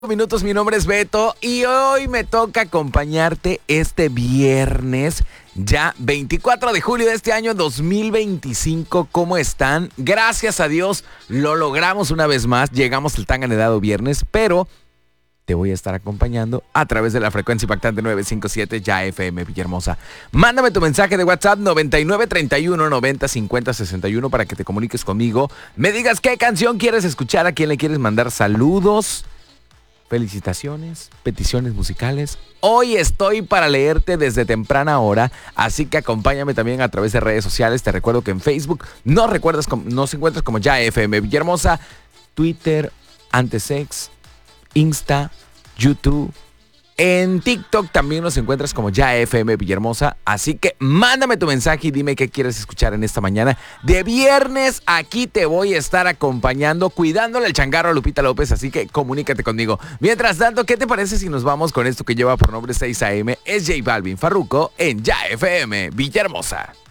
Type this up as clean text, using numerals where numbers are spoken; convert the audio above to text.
Minutos, mi nombre es Beto y hoy me toca acompañarte este viernes, ya 24 de julio de este año 2025. ¿Cómo están? Gracias a Dios lo logramos una vez más, llegamos al tan anhelado viernes, pero te voy a estar acompañando a través de la frecuencia impactante 957 ya FM Villahermosa. Mándame tu mensaje de WhatsApp 9931 90 50 61 para que te comuniques conmigo, me digas qué canción quieres escuchar, a quién le quieres mandar saludos, felicitaciones, peticiones musicales. Hoy estoy para leerte desde temprana hora, así que acompáñame también a través de redes sociales. Te recuerdo que en Facebook nos encuentras como ya FM Villahermosa, Twitter, Antesex, Insta, YouTube. En TikTok también nos encuentras como ya FM Villahermosa, así que mándame tu mensaje y dime qué quieres escuchar en esta mañana de viernes. Aquí te voy a estar acompañando, cuidándole el changarro a Lupita López, así que comunícate conmigo. Mientras tanto, ¿qué te parece si nos vamos con esto que lleva por nombre 6 AM? Es J Balvin Farruko en ya FM Villahermosa.